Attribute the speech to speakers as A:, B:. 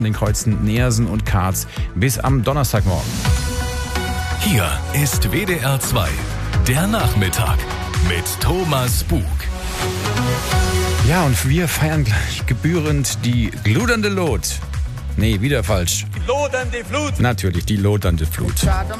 A: den Kreuzen Neersen und Karz bis am Donnerstagmorgen.
B: Hier ist WDR 2, der Nachmittag mit Thomas Bug.
A: Ja, und wir feiern gleich gebührend die gludernde Lot. Nee, wieder falsch.
C: Die lodernde Flut.
A: Natürlich, die lodernde Flut.